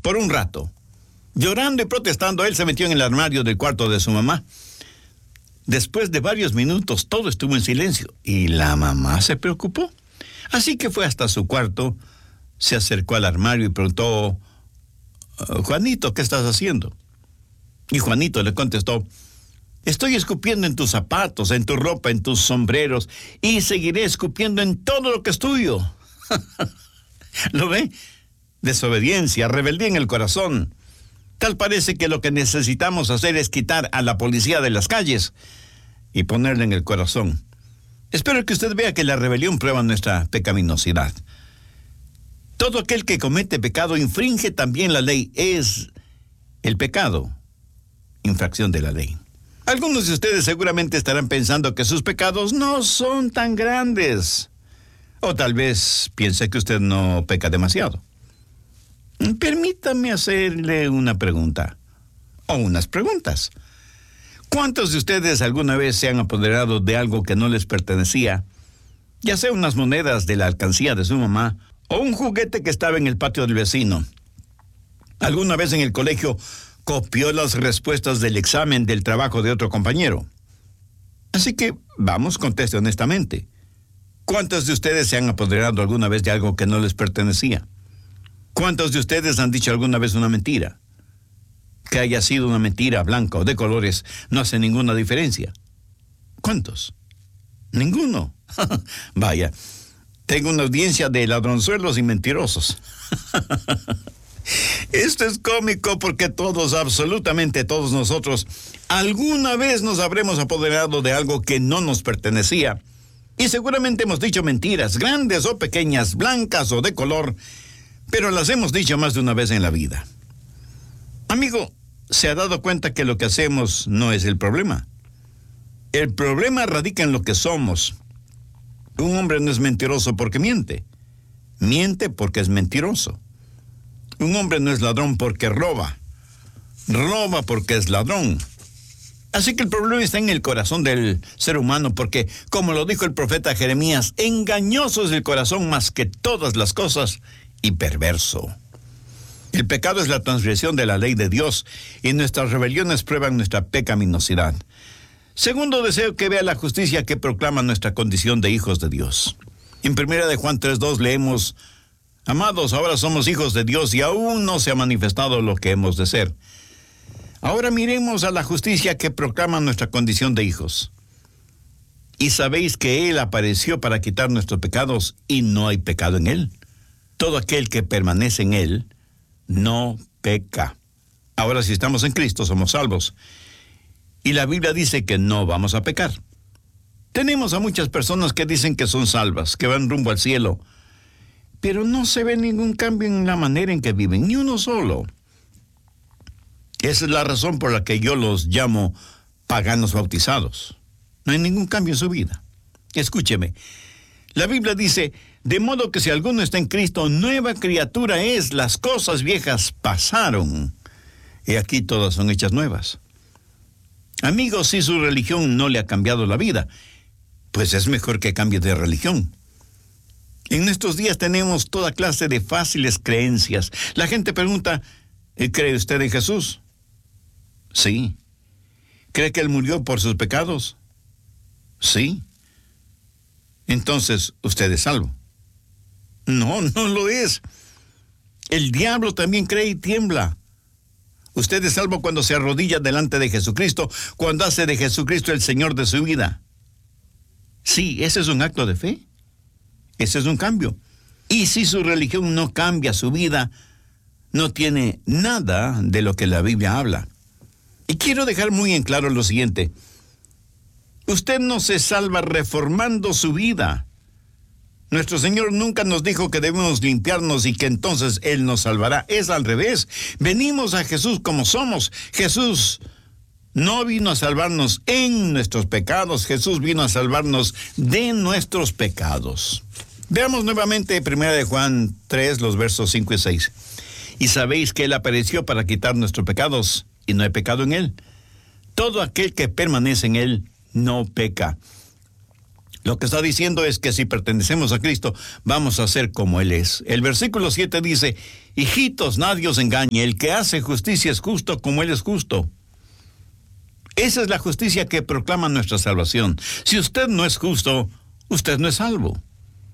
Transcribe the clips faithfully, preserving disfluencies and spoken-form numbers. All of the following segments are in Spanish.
por un rato. Llorando y protestando, él se metió en el armario del cuarto de su mamá. Después de varios minutos, todo estuvo en silencio y la mamá se preocupó. Así que fue hasta su cuarto, se acercó al armario y preguntó: Juanito, ¿qué estás haciendo? Y Juanito le contestó: estoy escupiendo en tus zapatos, en tu ropa, en tus sombreros, y seguiré escupiendo en todo lo que es tuyo. ¿Lo ve? Desobediencia, rebeldía en el corazón. Tal parece que lo que necesitamos hacer es quitar a la policía de las calles y ponerla en el corazón. Espero que usted vea que la rebelión prueba nuestra pecaminosidad. Todo aquel que comete pecado infringe también la ley. Es el pecado infracción de la ley. Algunos de ustedes seguramente estarán pensando que sus pecados no son tan grandes. O tal vez piense que usted no peca demasiado. Permítame hacerle una pregunta, o unas preguntas. ¿Cuántos de ustedes alguna vez se han apoderado de algo que no les pertenecía? Ya sea unas monedas de la alcancía de su mamá, o un juguete que estaba en el patio del vecino. ¿Alguna vez en el colegio copió las respuestas del examen del trabajo de otro compañero? Así que, vamos, conteste honestamente. ¿Cuántos de ustedes se han apoderado alguna vez de algo que no les pertenecía? ¿Cuántos de ustedes han dicho alguna vez una mentira? Que haya sido una mentira blanca o de colores no hace ninguna diferencia. ¿Cuántos? Ninguno. Vaya, tengo una audiencia de ladronzuelos y mentirosos. Esto es cómico porque todos, absolutamente todos nosotros, alguna vez nos habremos apoderado de algo que no nos pertenecía. Y seguramente hemos dicho mentiras, grandes o pequeñas, blancas o de color, pero las hemos dicho más de una vez en la vida. Amigo, ¿se ha dado cuenta que lo que hacemos no es el problema? El problema radica en lo que somos. Un hombre no es mentiroso porque miente. Miente porque es mentiroso. Un hombre no es ladrón porque roba. Roba porque es ladrón. Así que el problema está en el corazón del ser humano porque, como lo dijo el profeta Jeremías, engañoso es el corazón más que todas las cosas y perverso. El pecado es la transgresión de la ley de Dios y nuestras rebeliones prueban nuestra pecaminosidad. Segundo, deseo que vea la justicia que proclama nuestra condición de hijos de Dios. En primera de Juan tres dos leemos: amados, ahora somos hijos de Dios y aún no se ha manifestado lo que hemos de ser. Ahora miremos a la justicia que proclama nuestra condición de hijos. Y sabéis que Él apareció para quitar nuestros pecados y no hay pecado en Él. Todo aquel que permanece en Él no peca. Ahora, si estamos en Cristo, somos salvos. Y la Biblia dice que no vamos a pecar. Tenemos a muchas personas que dicen que son salvas, que van rumbo al cielo, pero no se ve ningún cambio en la manera en que viven, ni uno solo. Esa es la razón por la que yo los llamo paganos bautizados. No hay ningún cambio en su vida. Escúcheme, la Biblia dice: de modo que si alguno está en Cristo, nueva criatura es, las cosas viejas pasaron, y aquí todas son hechas nuevas. Amigos, si su religión no le ha cambiado la vida, pues es mejor que cambie de religión. En estos días tenemos toda clase de fáciles creencias. La gente pregunta: ¿cree usted en Jesús? Sí. ¿Cree que Él murió por sus pecados? Sí. Entonces, ¿usted es salvo? No, no lo es. El diablo también cree y tiembla. Usted es salvo cuando se arrodilla delante de Jesucristo, cuando hace de Jesucristo el Señor de su vida. Sí, ese es un acto de fe. Ese es un cambio. Y si su religión no cambia su vida, no tiene nada de lo que la Biblia habla. Y quiero dejar muy en claro lo siguiente: usted no se salva reformando su vida. Nuestro Señor nunca nos dijo que debemos limpiarnos y que entonces Él nos salvará. Es al revés. Venimos a Jesús como somos. Jesús no vino a salvarnos en nuestros pecados. Jesús vino a salvarnos de nuestros pecados. Veamos nuevamente primera de Juan tres, los versos cinco y seis. Y sabéis que Él apareció para quitar nuestros pecados, y no hay pecado en Él. Todo aquel que permanece en Él no peca. Lo que está diciendo es que si pertenecemos a Cristo, vamos a ser como Él es. El versículo siete dice, hijitos, nadie os engañe, el que hace justicia es justo como Él es justo. Esa es la justicia que proclama nuestra salvación. Si usted no es justo, usted no es salvo.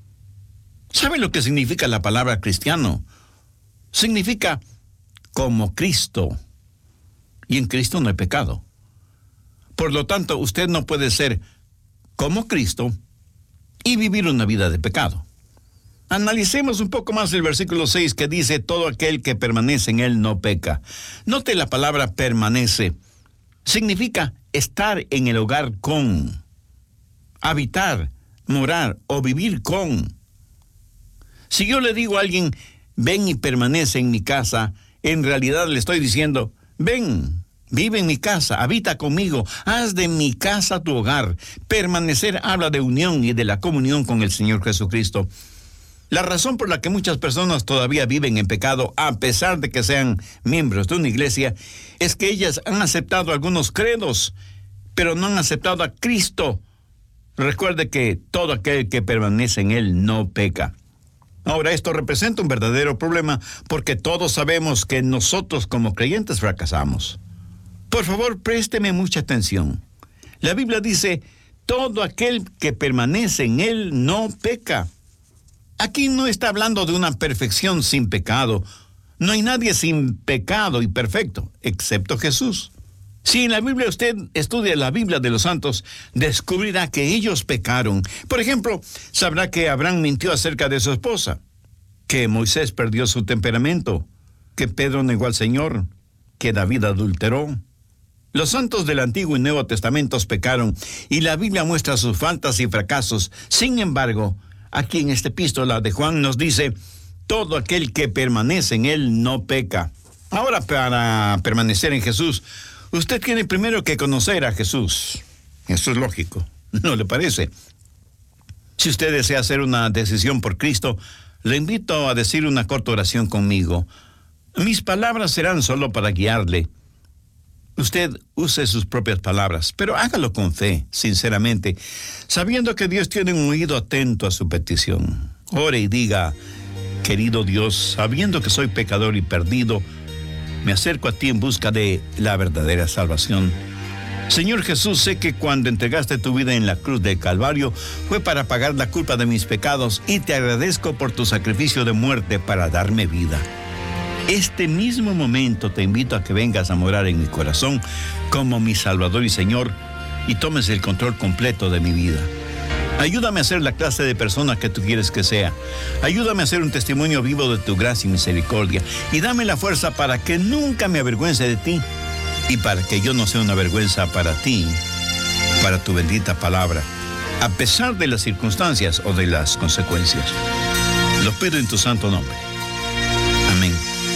¿Sabe lo que significa la palabra cristiano? Significa como Cristo. Y en Cristo no hay pecado. Por lo tanto, usted no puede ser como Cristo y vivir una vida de pecado. Analicemos un poco más el versículo seis que dice, todo aquel que permanece en Él no peca. Note la palabra permanece. Significa estar en el hogar con, habitar, morar o vivir con. Si yo le digo a alguien, ven y permanece en mi casa, en realidad le estoy diciendo, ven, vive en mi casa, habita conmigo, haz de mi casa tu hogar. Permanecer habla de unión y de la comunión con el Señor Jesucristo. La razón por la que muchas personas todavía viven en pecado, a pesar de que sean miembros de una iglesia, es que ellas han aceptado algunos credos, pero no han aceptado a Cristo. Recuerde que todo aquel que permanece en Él no peca. Ahora, esto representa un verdadero problema porque todos sabemos que nosotros como creyentes fracasamos. Por favor, présteme mucha atención. La Biblia dice, todo aquel que permanece en Él no peca. Aquí no está hablando de una perfección sin pecado. No hay nadie sin pecado y perfecto, excepto Jesús. Si en la Biblia usted estudia la Biblia de los santos, descubrirá que ellos pecaron. Por ejemplo, sabrá que Abraham mintió acerca de su esposa, que Moisés perdió su temperamento, que Pedro negó al Señor, que David adulteró. Los santos del Antiguo y Nuevo Testamentos pecaron, y la Biblia muestra sus faltas y fracasos. Sin embargo, aquí en esta epístola de Juan nos dice, todo aquel que permanece en Él no peca. Ahora, para permanecer en Jesús, usted tiene primero que conocer a Jesús. Eso es lógico, ¿no le parece? Si usted desea hacer una decisión por Cristo, le invito a decir una corta oración conmigo. Mis palabras serán solo para guiarle. Usted use sus propias palabras, pero hágalo con fe, sinceramente, sabiendo que Dios tiene un oído atento a su petición. Ore y diga, querido Dios, sabiendo que soy pecador y perdido, me acerco a ti en busca de la verdadera salvación. Señor Jesús, sé que cuando entregaste tu vida en la cruz del Calvario fue para pagar la culpa de mis pecados y te agradezco por tu sacrificio de muerte para darme vida. Este mismo momento te invito a que vengas a morar en mi corazón como mi Salvador y Señor y tomes el control completo de mi vida. Ayúdame a ser la clase de persona que tú quieres que sea. Ayúdame a ser un testimonio vivo de tu gracia y misericordia. Y dame la fuerza para que nunca me avergüence de ti y para que yo no sea una vergüenza para ti, para tu bendita palabra, a pesar de las circunstancias o de las consecuencias. Lo pido en tu santo nombre. Amén.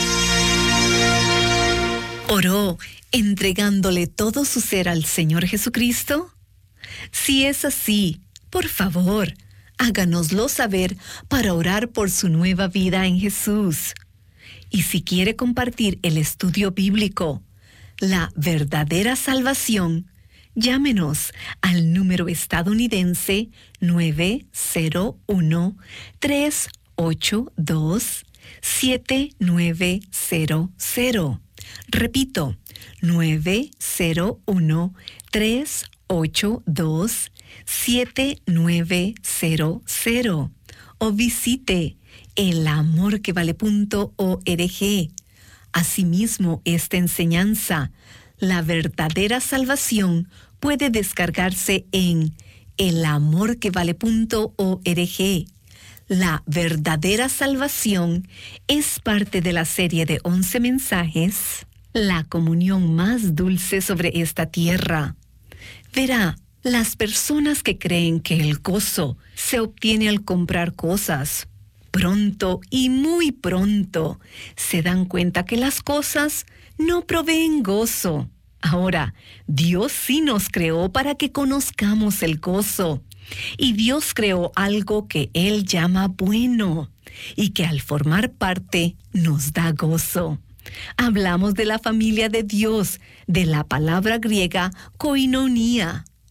¿Oró entregándole todo su ser al Señor Jesucristo? Si es así, por favor, háganoslo saber para orar por su nueva vida en Jesús. Y si quiere compartir el estudio bíblico, La verdadera salvación, llámenos al número estadounidense nueve cero uno, tres ocho dos, siete nueve cero cero. Repito, nueve cero uno, tres ocho dos, siete nueve cero cero. O visite el amor que vale punto org. Asimismo, esta enseñanza, la verdadera salvación, puede descargarse en el amor que vale punto org. La verdadera salvación es parte de la serie de once mensajes, la comunión más dulce sobre esta tierra. Verá, las personas que creen que el gozo se obtiene al comprar cosas, pronto y muy pronto se dan cuenta que las cosas no proveen gozo. Ahora, Dios sí nos creó para que conozcamos el gozo. Y Dios creó algo que Él llama bueno y que al formar parte nos da gozo. Hablamos de la familia de Dios, de la palabra griega koinonia,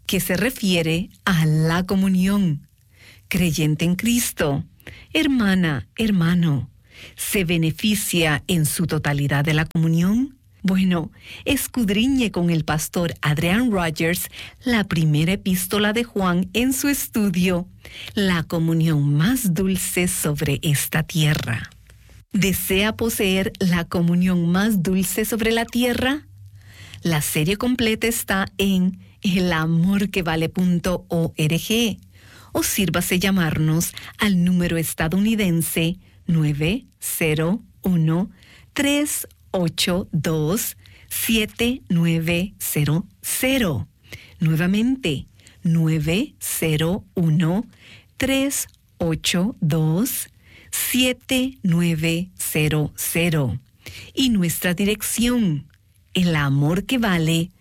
que se refiere a la comunión. Creyente en Cristo, hermana, hermano, ¿se beneficia en su totalidad de la comunión? Bueno, escudriñe con el pastor Adrian Rogers la primera epístola de Juan en su estudio, La comunión más dulce sobre esta tierra. ¿Desea poseer la comunión más dulce sobre la tierra? La serie completa está en el amor que vale punto org o sírvase llamarnos al número estadounidense nueve cero uno, tres ocho dos, siete nueve cero cero. Nuevamente, nueve cero uno, tres ocho dos, siete nueve cero cero. Y nuestra dirección, El Amor que Vale,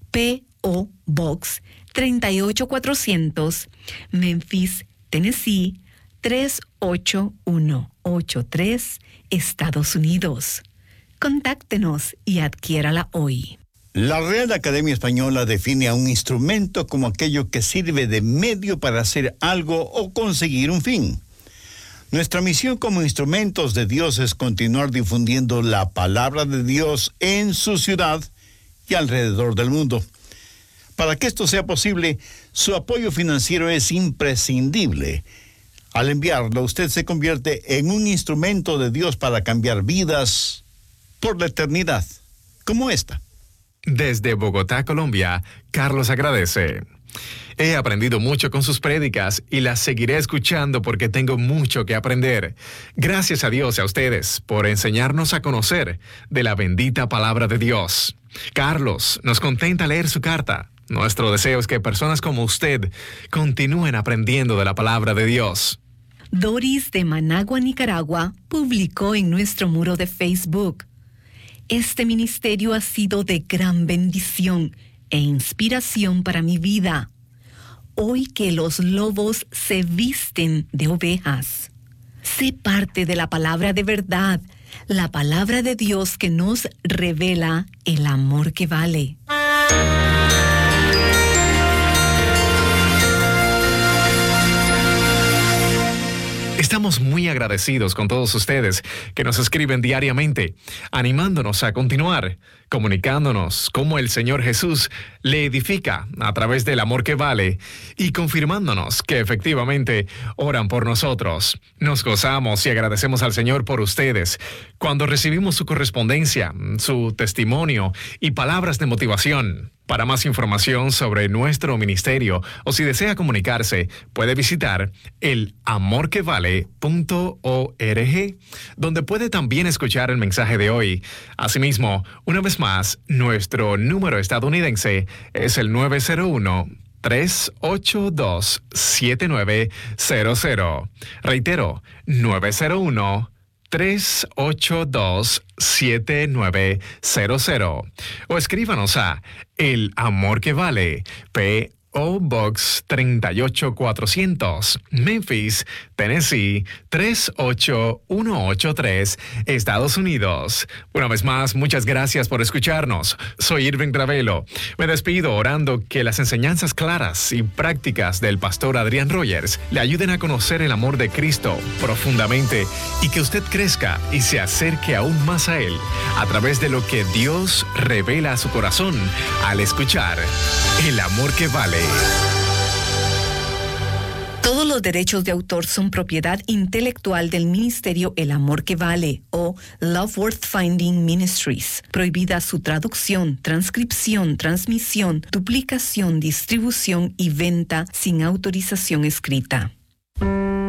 P O Box tres ocho cuatrocientos, Memphis, Tennessee tres ocho uno ocho tres, Estados Unidos. Contáctenos y adquiérala hoy. La Real Academia Española define a un instrumento como aquello que sirve de medio para hacer algo o conseguir un fin. Nuestra misión como instrumentos de Dios es continuar difundiendo la palabra de Dios en su ciudad y alrededor del mundo. Para que esto sea posible, su apoyo financiero es imprescindible. Al enviarlo, usted se convierte en un instrumento de Dios para cambiar vidas por la eternidad, como esta. Desde Bogotá, Colombia, Carlos agradece. He aprendido mucho con sus prédicas y las seguiré escuchando porque tengo mucho que aprender. Gracias a Dios y a ustedes por enseñarnos a conocer de la bendita palabra de Dios. Carlos, nos contenta leer su carta. Nuestro deseo es que personas como usted continúen aprendiendo de la palabra de Dios. Doris de Managua, Nicaragua, publicó en nuestro muro de Facebook: este ministerio ha sido de gran bendición e inspiración para mi vida. Hoy que los lobos se visten de ovejas. Sé parte de la palabra de verdad, la palabra de Dios que nos revela el amor que vale. Estamos muy agradecidos con todos ustedes que nos escriben diariamente, animándonos a continuar, comunicándonos cómo el Señor Jesús le edifica a través del amor que vale y confirmándonos que efectivamente oran por nosotros. Nos gozamos y agradecemos al Señor por ustedes cuando recibimos su correspondencia, su testimonio y palabras de motivación. Para más información sobre nuestro ministerio o si desea comunicarse, puede visitar el amor que vale punto org, donde puede también escuchar el mensaje de hoy. Asimismo, una vez más, nuestro número estadounidense es el nueve cero uno, tres ocho dos, siete nueve cero cero. Reitero, nueve cero uno, tres ocho dos, siete nueve cero cero. O escríbanos a El Amor que Vale, P O Box tres ocho cuatrocientos, Memphis, Tennessee tres ocho uno ocho tres, Estados Unidos. Una vez más, muchas gracias por escucharnos. Soy Irving Ravelo. Me despido orando que las enseñanzas claras y prácticas del pastor Adrian Rogers le ayuden a conocer el amor de Cristo profundamente y que usted crezca y se acerque aún más a Él a través de lo que Dios revela a su corazón al escuchar El Amor que Vale. Todos los derechos de autor son propiedad intelectual del ministerio El Amor que Vale o Love Worth Finding Ministries. Prohibida su traducción, transcripción, transmisión, duplicación, distribución y venta sin autorización escrita.